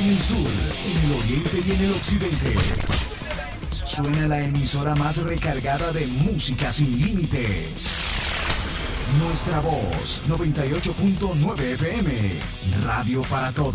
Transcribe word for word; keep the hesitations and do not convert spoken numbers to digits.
en el sur, en el oriente y en el occidente. Suena la emisora más recargada de música sin límites. Nuestra Voz, noventa y ocho punto nueve F M. Radio para todos.